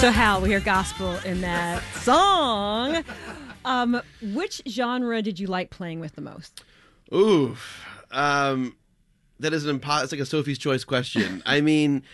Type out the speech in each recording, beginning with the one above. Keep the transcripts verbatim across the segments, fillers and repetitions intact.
So Hal, we hear gospel in that song. Um, which genre did you like playing with the most? Ooh, um, that is an impo- it's like a Sophie's Choice question. I mean,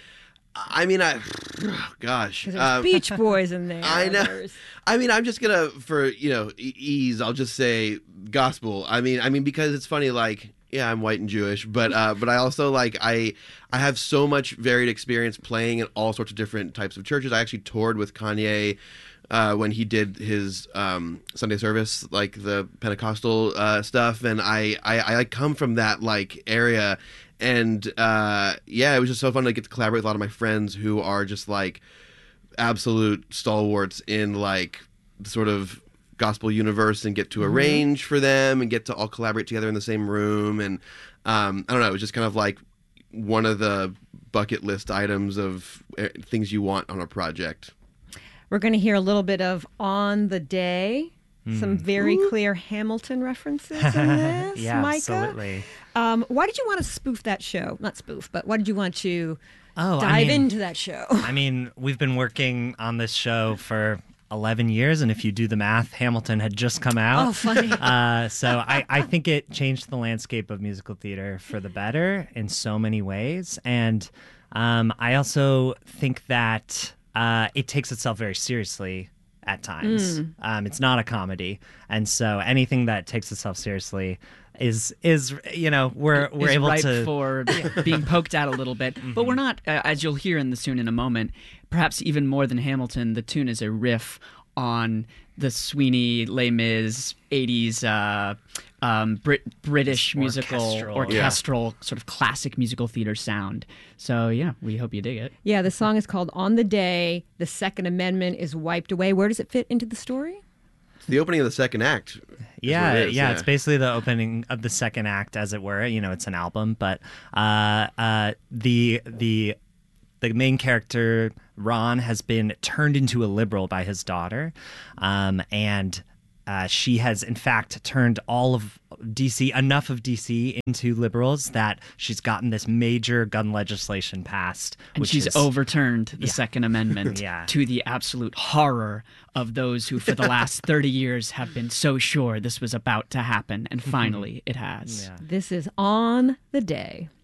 I mean, I, oh, gosh, There's um, Beach Boys in there. I know. There's... I mean, I'm just gonna for you know e- ease. I'll just say gospel. I mean, I mean because it's funny. Like, yeah, I'm white and Jewish, but uh, but I also like I I have so much varied experience playing in all sorts of different types of churches. I actually toured with Kanye. Uh, when he did his um, Sunday service, like the Pentecostal uh, stuff, and I, I, I come from that like area, and uh, yeah, it was just so fun to get to collaborate with a lot of my friends who are just like absolute stalwarts in like sort of gospel universe, and get to Mm-hmm. arrange for them and get to all collaborate together in the same room, and um, I don't know, it was just kind of like one of the bucket list items of uh, things you want on a project. We're going to hear a little bit of On the Day. Mm. Some very Ooh. clear Hamilton references in this, Yeah, Micah. absolutely. Um, why did you want to spoof that show? Not spoof, but why did you want to Oh, dive I mean, into that show? I mean, we've been working on this show for eleven years, and if you do the math, Hamilton had just come out. Oh, funny. Uh, so I, I think it changed the landscape of musical theater for the better in so many ways. And um, I also think that uh, it takes itself very seriously at times. Mm. Um, it's not a comedy. And so anything that takes itself seriously is is you know we're we're is able ripe to for being poked at a little bit, but we're not, uh, as you'll hear in the tune in a moment. Perhaps even more than Hamilton, the tune is a riff on the Sweeney, Les Mis eighties uh, um, Brit- British musical Orchestral. orchestral sort of classic musical theater sound. So yeah, we hope you dig it. Yeah, the song is called On the Day. The Second Amendment is wiped away. Where does it fit into the story? It's the opening of the second act. is Yeah, what it is, yeah, it's basically the opening of the second act, as it were. You know, it's an album, but uh, uh, the the the main character Ron has been turned into a liberal by his daughter, um, and uh, she has in fact turned all of D C, enough of D C, into liberals that she's gotten this major gun legislation passed, And which she's is, overturned the Yeah. Second Amendment Yeah. to the absolute horror of those who for the last thirty years have been so sure this was about to happen, and finally it has. Yeah. This is On the Day.